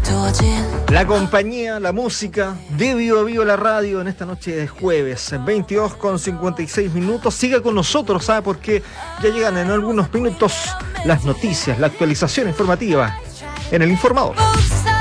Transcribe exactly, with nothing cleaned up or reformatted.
La compañía, la música, de Vivo a Vivo la radio en esta noche de jueves, veintidós con cincuenta y seis minutos. Siga con nosotros, ¿sabe? Porque ya llegan en algunos minutos las noticias, la actualización informativa en El Informador.